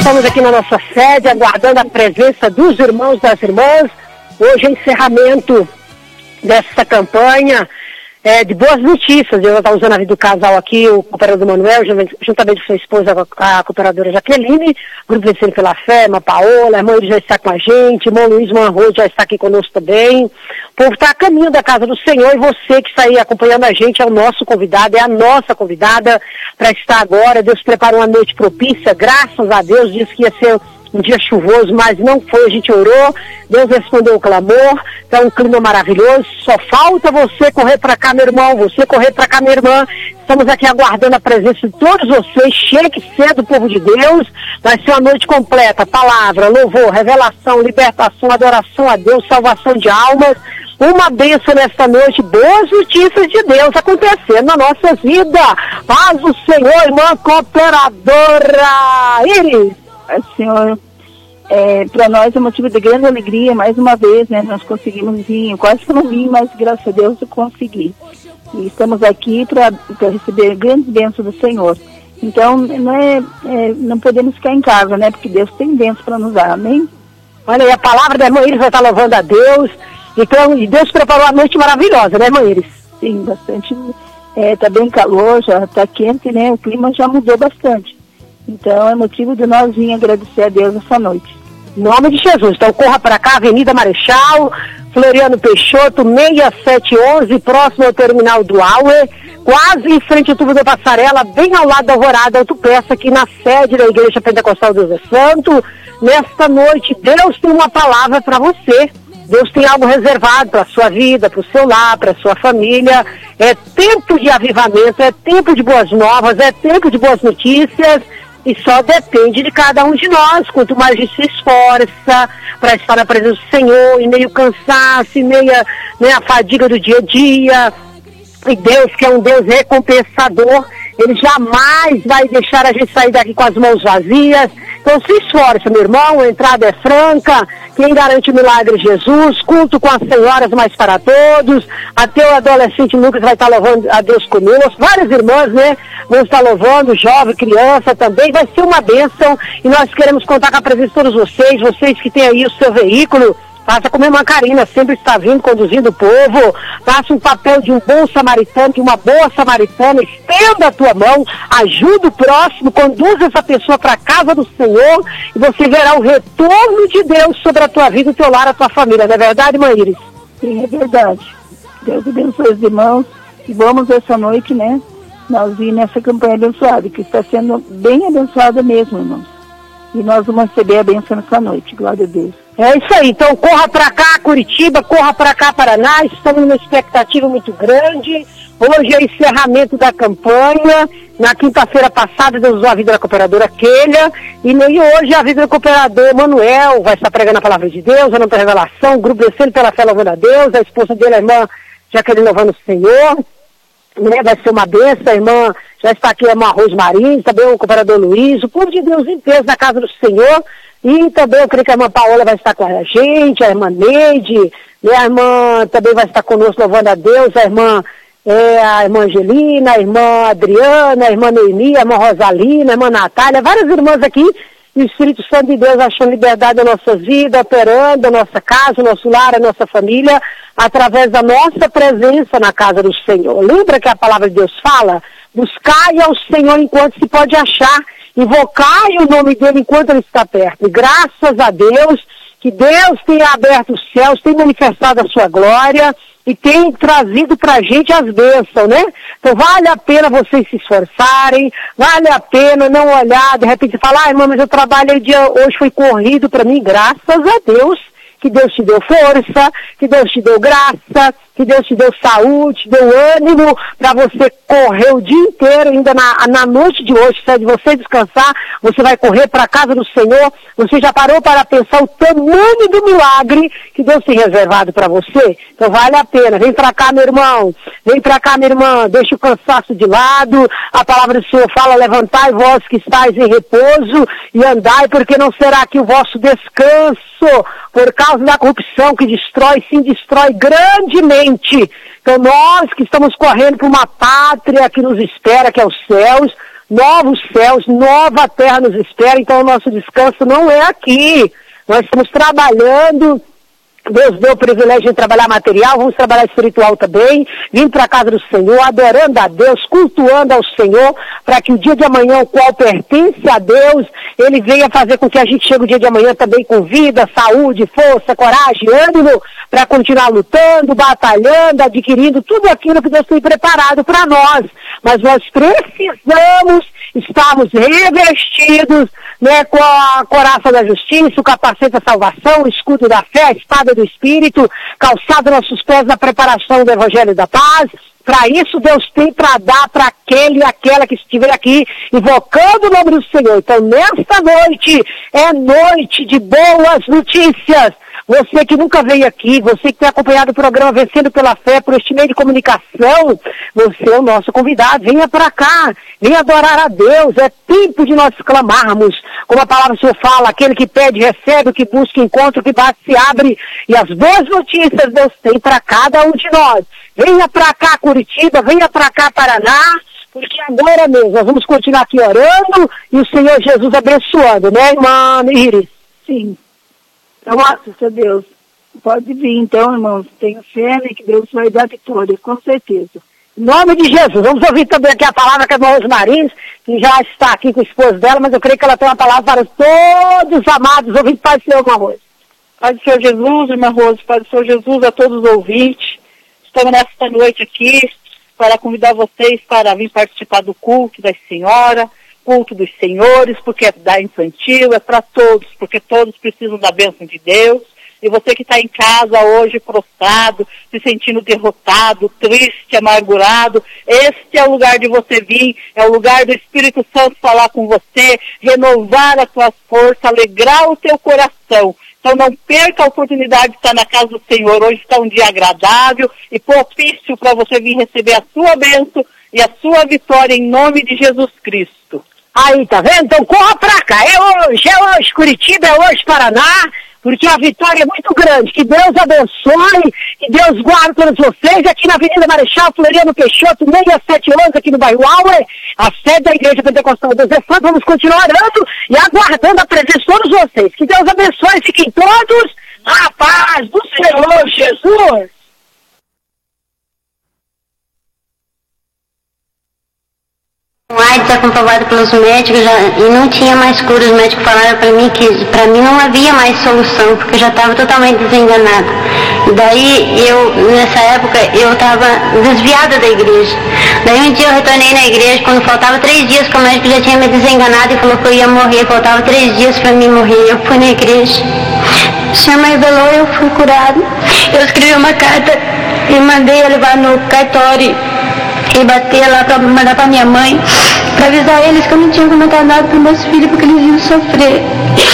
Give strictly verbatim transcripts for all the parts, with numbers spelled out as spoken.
Estamos aqui na nossa sede, aguardando a presença dos irmãos e das irmãs. Hoje é encerramento dessa campanha é, de boas notícias. Eu estou usando a vida do casal aqui, o cooperador Manuel, juntamente com sua esposa, a cooperadora Jaqueline, Grupo Vencendo pela Fé, irmã Paola, a irmã Ele já está com a gente, irmão Luiz Manroso já está aqui conosco também. O povo está a caminho da casa do Senhor e você que está aí acompanhando a gente é o nosso convidado, é a nossa convidada para estar agora. Deus preparou uma noite propícia, graças a Deus, disse que ia ser um dia chuvoso, mas não foi, a gente orou, Deus respondeu o clamor, tá um clima maravilhoso, só falta você correr para cá, meu irmão, você correr para cá, minha irmã. Estamos aqui aguardando a presença de todos vocês, chegue cedo, povo de Deus, vai ser uma noite completa, palavra, louvor, revelação, libertação, adoração a Deus, salvação de almas, uma bênção nesta noite, boas notícias de Deus acontecendo na nossa vida. Paz do Senhor, irmã cooperadora Iris. Senhor, é, para nós é motivo de grande alegria, mais uma vez, né, nós conseguimos vir, quase que não vim, mas graças a Deus eu consegui. E estamos aqui para receber grandes bênçãos do Senhor. Então, não, é, é, não podemos ficar em casa, né, porque Deus tem bênçãos para nos dar, amém? Olha aí, a palavra da irmã Iris vai estar louvando a Deus, então Deus preparou a noite maravilhosa, né, irmã Iris? Sim, bastante, é, tá bem calor, já tá quente, né, o clima já mudou bastante. Então é motivo de nós vir agradecer a Deus essa noite. Em nome de Jesus. Então corra para cá, Avenida Marechal, Floriano Peixoto, seis sete um um, próximo ao terminal do Auer, quase em frente ao tubo da passarela, bem ao lado da Alvorada Autopeça, aqui na sede da Igreja Pentecostal Deus é Santo. Nesta noite, Deus tem uma palavra para você. Deus tem algo reservado para a sua vida, para o seu lar, para a sua família. É tempo de avivamento, é tempo de boas novas, é tempo de boas notícias. E só depende de cada um de nós. Quanto mais a gente se esforça para estar na presença do Senhor, em meio cansaço, em meio né, a fadiga do dia a dia. E Deus, que é um Deus recompensador, Ele jamais vai deixar a gente sair daqui com as mãos vazias. Então se esforça, meu irmão, a entrada é franca. Quem garante o milagre é Jesus, culto com as senhoras, mas para todos. Até o adolescente Lucas vai estar louvando a Deus conosco. Várias irmãs, né, vão estar louvando, jovem, criança também. Vai ser uma bênção e nós queremos contar com a presença de todos vocês, vocês que têm aí o seu veículo. Faça como a irmã Karina, sempre está vindo, conduzindo o povo. Faça um papel de um bom samaritano, de uma boa samaritana. Estenda a tua mão, ajuda o próximo, conduza essa pessoa para a casa do Senhor e você verá o retorno de Deus sobre a tua vida, o teu lar, a tua família. Não é verdade, irmã Iris? Sim, é verdade. Deus abençoe os irmãos e vamos essa noite, né, nós ir nessa campanha abençoada, que está sendo bem abençoada mesmo, irmãos. E nós vamos receber a bênção nessa noite, glória a Deus. É isso aí, então corra para cá, Curitiba, corra para cá, Paraná, estamos numa expectativa muito grande. Hoje é o encerramento da campanha, na quinta-feira passada Deus usou a vida da cooperadora Kélia, e nem hoje a vida do cooperador Manuel vai estar pregando a palavra de Deus, a nova revelação, o grupo Vencendo pela Fé louvando a Deus, a esposa dele, a irmã Jaqueline louvando o Senhor, né, vai ser uma bênção, a irmã já está aqui, a irmã Rosmarim, também o cooperador Luiz, o povo de Deus em peso na casa do Senhor. E também eu creio que a irmã Paola vai estar com a gente, a irmã Neide, e a irmã também vai estar conosco louvando a Deus, a irmã, é, a irmã Angelina, a irmã Adriana, a irmã Noemi, a irmã Rosalina, a irmã Natália, várias irmãs aqui, e o Espírito Santo de Deus achando liberdade da nossa vida, operando a nossa casa, o nosso lar, a nossa família, através da nossa presença na casa do Senhor. Lembra que a palavra de Deus fala? Buscai ao Senhor enquanto se pode achar, invocai o nome dele enquanto ele está perto. E graças a Deus, que Deus tem aberto os céus, tem manifestado a sua glória e tem trazido para a gente as bênçãos, né? Então vale a pena vocês se esforçarem, vale a pena não olhar, de repente falar, ah, irmã, mas eu trabalhei, dia, hoje foi corrido para mim, graças a Deus, que Deus te deu força, que Deus te deu graça, que Deus te deu saúde, te deu ânimo para você correr o dia inteiro, ainda na, na noite de hoje, se é de você descansar, você vai correr para a casa do Senhor. Você já parou para pensar o tamanho do milagre que Deus tem reservado para você? Então vale a pena. Vem para cá, meu irmão. Vem para cá, minha irmã. Deixa o cansaço de lado. A palavra do Senhor fala, levantai vós que estáis em repouso e andai, porque não será aqui o vosso descanso, por causa da corrupção que destrói, sim, destrói grandemente. Então nós que estamos correndo para uma pátria que nos espera, que é os céus, novos céus, nova terra nos espera, então o nosso descanso não é aqui. Nós estamos trabalhando. Deus deu o privilégio de trabalhar material, vamos trabalhar espiritual também, vindo para a casa do Senhor, adorando a Deus, cultuando ao Senhor, para que o dia de amanhã, o qual pertence a Deus, Ele venha fazer com que a gente chegue o dia de amanhã também com vida, saúde, força, coragem, ânimo, para continuar lutando, batalhando, adquirindo tudo aquilo que Deus tem preparado para nós. Mas nós precisamos estarmos revestidos, né, com a coraça da justiça, o capacete da salvação, o escudo da fé, a espada do Espírito, calçado nossos pés na preparação do Evangelho da Paz. Para isso Deus tem para dar para aquele e aquela que estiver aqui invocando o nome do Senhor. Então nesta noite é noite de boas notícias. Você que nunca veio aqui, você que tem acompanhado o programa Vencendo pela Fé por este meio de comunicação, você é o nosso convidado, venha para cá, venha adorar a Deus, é tempo de nós clamarmos, como a palavra do Senhor fala, aquele que pede recebe, o que busca encontra, o que bate se abre, e as boas notícias Deus tem para cada um de nós. Venha para cá Curitiba, venha para cá Paraná, porque agora mesmo nós vamos continuar aqui orando e o Senhor Jesus abençoando, né, irmã Iris? Sim. Graças a Deus. Pode vir então, irmãos. Tenho fé, né, que Deus vai dar vitória, com certeza. Em nome de Jesus. Vamos ouvir também aqui a palavra que a irmã Rosmarins, que já está aqui com o esposo dela, mas eu creio que ela tem uma palavra para todos os amados ouvintes. Pai do Senhor, irmã Rose. Pai do Senhor Jesus, irmã Rose, Pai do Senhor Jesus, a todos os ouvintes. Estamos nesta noite aqui para convidar vocês para vir participar do culto da Senhora, culto dos senhores, porque é da infantil, é para todos, porque todos precisam da bênção de Deus. E você que está em casa hoje prostrado, se sentindo derrotado, triste, amargurado, este é o lugar de você vir, é o lugar do Espírito Santo falar com você, renovar a tua força, alegrar o teu coração. Então não perca a oportunidade de estar na casa do Senhor. Hoje está um dia agradável e propício para você vir receber a sua bênção e a sua vitória em nome de Jesus Cristo. Aí, tá vendo? Então corra pra cá. É hoje, é hoje Curitiba, é hoje Paraná, porque a vitória é muito grande. Que Deus abençoe, que Deus guarde todos vocês. Aqui na Avenida Marechal Floriano Peixoto, seiscentos e setenta e onze, aqui no bairro Auer, a sede da Igreja Pentecostal Deus é Santo. Vamos continuar orando e aguardando a presença de todos vocês. Que Deus abençoe, fiquem todos na paz do Senhor Jesus. O AIDS é comprovado pelos médicos já, e não tinha mais cura. Os médicos falaram para mim que para mim não havia mais solução, porque eu já estava totalmente desenganada. Daí eu, nessa época, eu estava desviada da igreja. Daí um dia eu retornei na igreja, quando faltava três dias, que o médico já tinha me desenganado e falou que eu ia morrer, faltava três dias para mim morrer. Eu fui na igreja, o Senhor me revelou, eu fui curada. Eu escrevi uma carta e mandei levar no cartório e bater lá para mandar para minha mãe, para avisar eles que eu não tinha comentado nada para meus filhos, porque eles iam sofrer.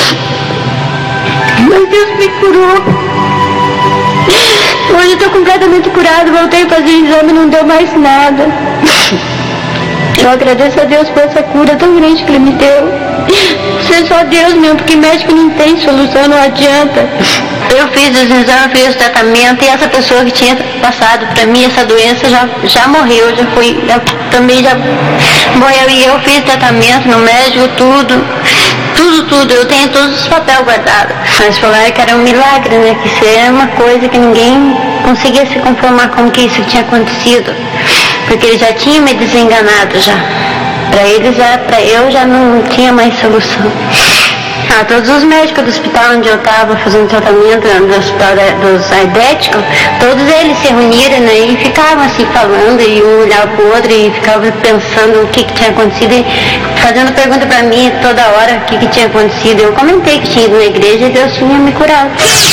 Mas Deus me curou. Hoje eu estou completamente curada, voltei a fazer exame e não deu mais nada. Eu agradeço a Deus por essa cura tão grande que Ele me deu. Isso é só Deus mesmo, porque médico não tem solução, não adianta. Eu fiz os exames, fiz o tratamento, e essa pessoa que tinha passado para mim essa doença já, já morreu, já foi, já, também já morreu. E eu fiz tratamento no médico, tudo, tudo, tudo. Eu tenho todos os papéis guardados. Mas falaram que era um milagre, né? Que isso era uma coisa que ninguém conseguia se conformar com que isso tinha acontecido. Porque ele já tinha me desenganado já. Para eles, para eu já não tinha mais solução. Ah, todos os médicos do hospital onde eu estava fazendo tratamento, do hospital dos aidéticos, todos eles se reuniram, né, e ficavam assim falando, e um olhava para o outro e ficava pensando o que, que tinha acontecido, e fazendo pergunta para mim toda hora o que, que tinha acontecido. Eu comentei que tinha ido na igreja e Deus tinha me curado.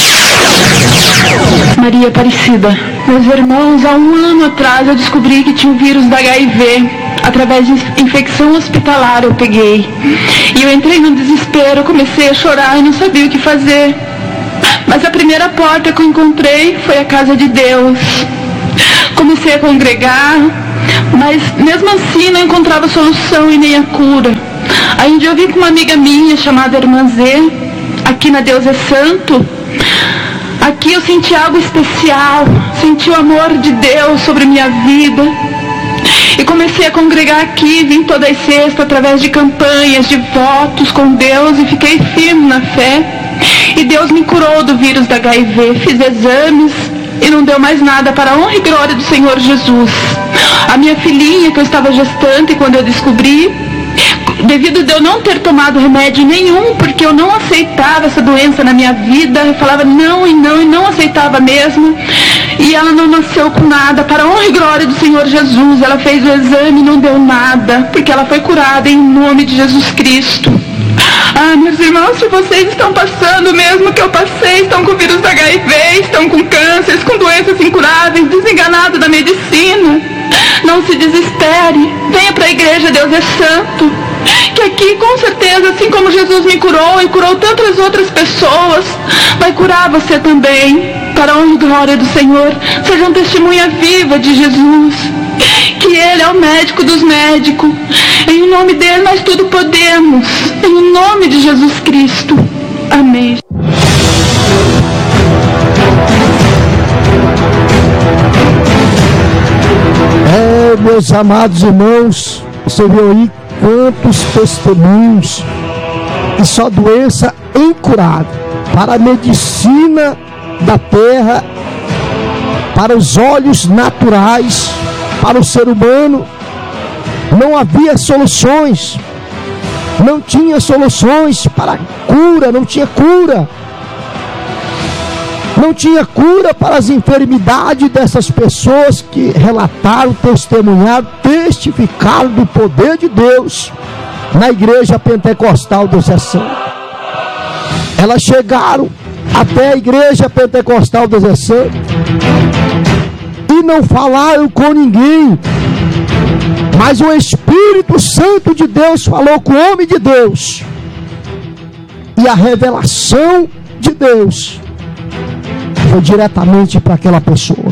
Maria Aparecida, meus irmãos, há um ano atrás eu descobri que tinha o vírus da H I V. Através de infecção hospitalar eu peguei. E eu entrei no desespero, comecei a chorar e não sabia o que fazer. Mas a primeira porta que eu encontrei foi a casa de Deus. Comecei a congregar, mas mesmo assim não encontrava solução e nem a cura. Aí um dia eu vim com uma amiga minha chamada Irmã Zê, aqui na Deus é Santo. Aqui eu senti algo especial, senti o amor de Deus sobre minha vida. E E comecei a congregar aqui, vim todas as sextas através de campanhas, de votos com Deus, e fiquei firme na fé. E Deus me curou do vírus da H I V. Fiz exames e não deu mais nada, para a honra e glória do Senhor Jesus. A minha filhinha, que eu estava gestante quando eu descobri, devido a eu não ter tomado remédio nenhum, porque eu não aceitava essa doença na minha vida, eu falava não e não e não aceitava mesmo, e ela não nasceu com nada, para a honra e glória do Senhor Jesus. Ela fez o exame e não deu nada, porque ela foi curada em nome de Jesus Cristo. Ah, meus irmãos, se vocês estão passando mesmo que eu passei, estão com o vírus da H I V, estão com cânceres, com doenças incuráveis, desenganados da medicina, não se desespere, venha para a igreja, Deus é santo, que aqui com certeza, assim como Jesus me curou e curou tantas outras pessoas, vai curar você também, para a honra e glória do Senhor. Seja uma testemunha viva de Jesus, que Ele é o médico dos médicos. Em nome dele nós tudo podemos, em nome de Jesus Cristo. Amém. É, meus amados irmãos, você viu aí quantos testemunhos, e só doença incurada, para a medicina da terra, para os olhos naturais, para o ser humano, não havia soluções, não tinha soluções para cura, não tinha cura, não tinha cura para as enfermidades dessas pessoas que relataram, testemunharam, testificaram do poder de Deus na igreja pentecostal do Zé Santo. Elas chegaram até a igreja pentecostal do Zé Santo e não falaram com ninguém, mas o Espírito Santo de Deus falou com o homem de Deus, e a revelação de Deus foi diretamente para aquela pessoa.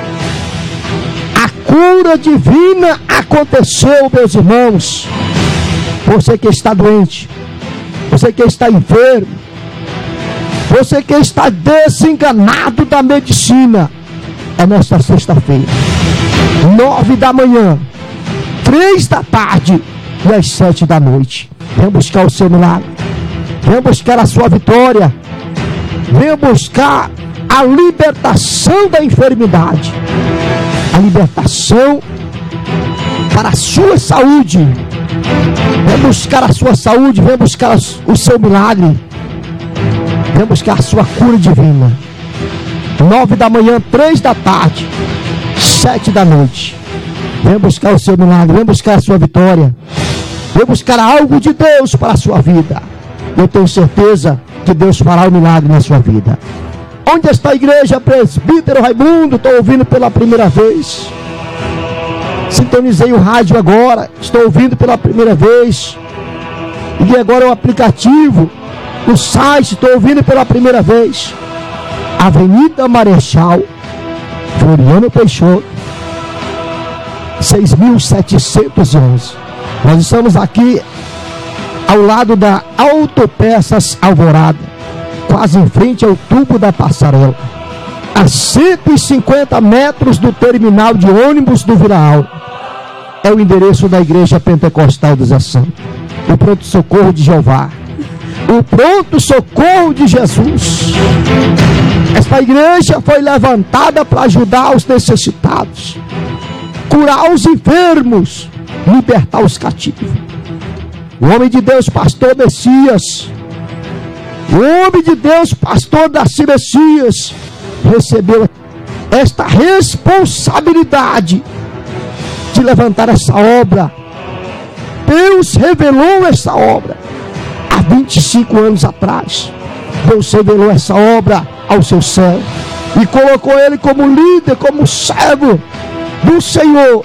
A cura divina aconteceu, meus irmãos. Você que está doente, você que está enfermo, você que está desenganado da medicina, é nesta sexta-feira, nove da manhã, três da tarde e às sete da noite. Venha buscar o seu milagre, venha buscar a sua vitória, venha buscar a libertação da enfermidade, a libertação para a sua saúde. Venha buscar a sua saúde, venha buscar o seu milagre, venha buscar a sua cura divina. Nove da manhã, três da tarde, sete da noite. Venha buscar o seu milagre, venha buscar a sua vitória, venha buscar algo de Deus para a sua vida. Eu tenho certeza que Deus fará o milagre na sua vida. Onde está a igreja Presbítero Raimundo? Estou ouvindo pela primeira vez. Sintonizei o rádio agora, estou ouvindo pela primeira vez. E agora o aplicativo, o site, estou ouvindo pela primeira vez. Avenida Marechal Floriano Peixoto, seis mil setecentos e onze. Nós estamos aqui ao lado da Autopeças Alvorada, quase em frente ao tubo da passarela, a cento e cinquenta metros do terminal de ônibus do Viraal. É o endereço da igreja pentecostal do Zé Santo, o pronto-socorro de Jeová, o pronto-socorro de Jesus. Esta igreja foi levantada para ajudar os necessitados, curar os enfermos, libertar os cativos. O homem de Deus, pastor Messias, o homem de Deus, pastor Darcy Messias, recebeu esta responsabilidade de levantar essa obra. Deus revelou essa obra há vinte e cinco anos atrás. Deus revelou essa obra ao seu servo e colocou ele como líder, como servo do Senhor,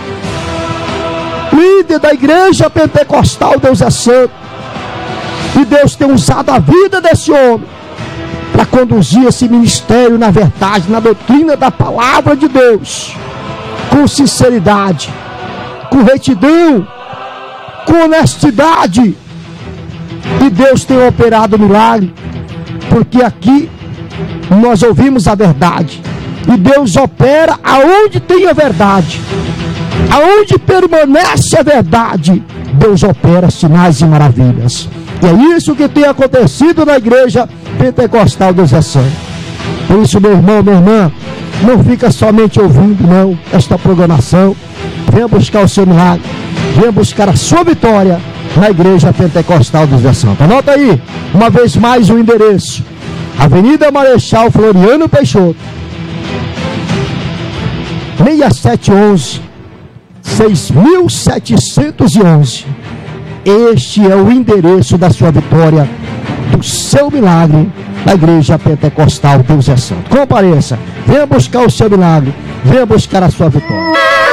líder da igreja pentecostal Deus é Santo. E Deus tem usado a vida desse homem para conduzir esse ministério na verdade, na doutrina da palavra de Deus, com sinceridade, com retidão, com honestidade. E Deus tem operado milagre, porque aqui nós ouvimos a verdade, e Deus opera aonde tem a verdade. Aonde permanece a verdade, Deus opera sinais e maravilhas. E é isso que tem acontecido na igreja pentecostal do Zé Santos. Por isso, meu irmão, minha irmã, não fica somente ouvindo, não, esta programação. Venha buscar o seu milagre, venha buscar a sua vitória na igreja pentecostal do Zé Santos. Anota aí, uma vez mais, o endereço: Avenida Marechal Floriano Peixoto, seis sete um um, seis sete um um. Este é o endereço da sua vitória, do seu milagre, na igreja pentecostal do Zé Santos. Compareça, venha buscar o seu milagre, venha buscar a sua vitória.